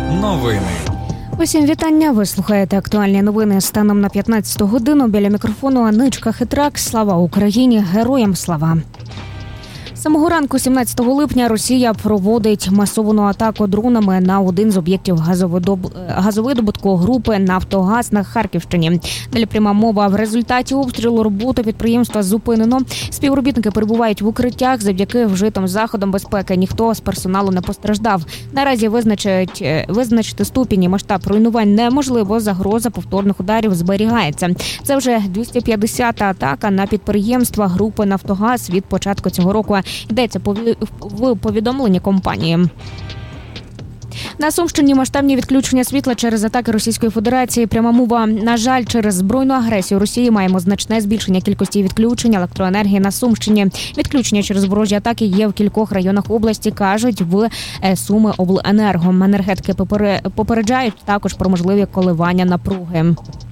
Новини. Усім вітання. Ви слухаєте актуальні новини станом на 15 годину. Біля мікрофону Аничка Хитрак. Слава Україні! Героям слава! Самого ранку 17 липня Росія проводить масовану атаку дронами на один з об'єктів газовидобутку групи «Нафтогаз» на Харківщині. Далі пряма мова. В результаті обстрілу роботу підприємства зупинено. Співробітники перебувають в укриттях. Завдяки вжитим заходам безпеки ніхто з персоналу не постраждав. Наразі визначити ступінь і масштаб руйнувань неможливо. Загроза повторних ударів зберігається. Це вже 250-та атака на підприємства групи «Нафтогаз» від початку цього року. Йдеться в повідомленні компанії. На Сумщині масштабні відключення світла через атаки Російської Федерації. Пряма мова. На жаль, через збройну агресію Росії маємо значне збільшення кількості відключень електроенергії на Сумщині. Відключення через ворожі атаки є в кількох районах області, кажуть в Сумиобленерго. Енергетики попереджають також про можливі коливання напруги.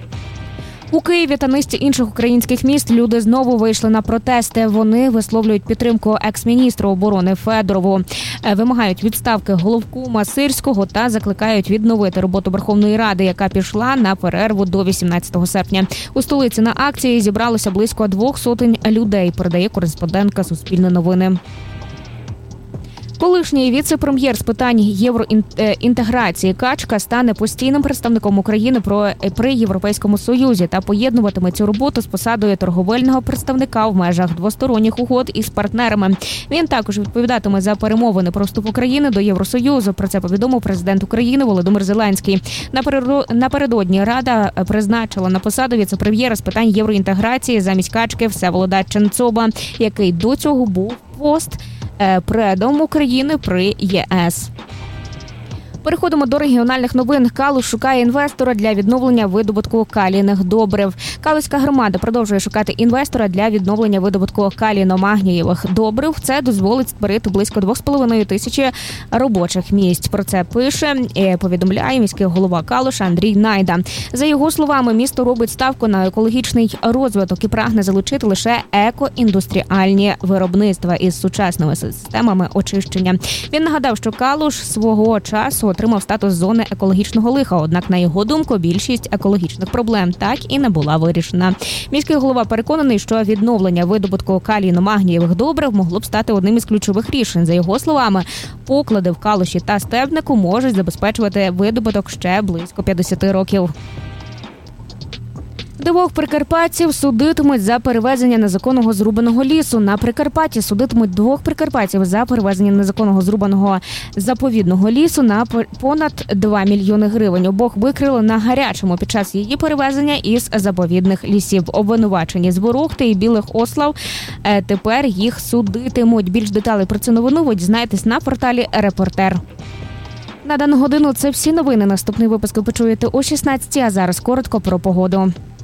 У Києві та низці інших українських міст люди знову вийшли на протести. Вони висловлюють підтримку екс-міністру оборони Федорову, вимагають відставки головкома Сирського та закликають відновити роботу Верховної Ради, яка пішла на перерву до 18 серпня. У столиці на акції зібралося близько 200 людей, передає кореспондентка Суспільне новини. Колишній віце-прем'єр з питань євроінтеграції Качка стане постійним представником України при Європейському Союзі та поєднуватиме цю роботу з посадою торговельного представника в межах двосторонніх угод із партнерами. Він також відповідатиме за перемовини про вступ України до Євросоюзу. Про це повідомив президент України Володимир Зеленський. Напередодні Рада призначила на посаду віце-прем'єра з питань євроінтеграції замість Качки Всеволода Ченцоба, який до цього був предом України при ЄС. Переходимо до регіональних новин. Калуш шукає інвестора для відновлення видобутку калійних добрив. Калузька громада продовжує шукати інвестора для відновлення видобутку калійно-магнієвих добрив. Це дозволить створити близько 2,5 тисячі робочих місць. Про це пише і повідомляє міський голова Калуша Андрій Найда. За його словами, місто робить ставку на екологічний розвиток і прагне залучити лише екоіндустріальні виробництва із сучасними системами очищення. Він нагадав, що Калуш свого часу отримав статус зони екологічного лиха, однак, на його думку, більшість екологічних проблем так і не була вирішена. Міський голова переконаний, що відновлення видобутку калійно-магнієвих добрив могло б стати одним із ключових рішень. За його словами, поклади в Калуші та Стебнику можуть забезпечувати видобуток ще близько 50 років. Двох прикарпатців судитимуть за перевезення незаконного зрубаного лісу. На Прикарпатті судитимуть двох прикарпатців за перевезення незаконного зрубаного заповідного лісу на понад 2 мільйони гривень. Обох викрили на гарячому під час її перевезення із заповідних лісів. Обвинувачені з Ворохти і Білих Ослав. Тепер їх судитимуть. Більш деталей про цю новину ви дізнаєтесь на порталі «Репортер». На дану годину це всі новини. Наступний випуск ви почуєте о 16, а зараз коротко про погоду.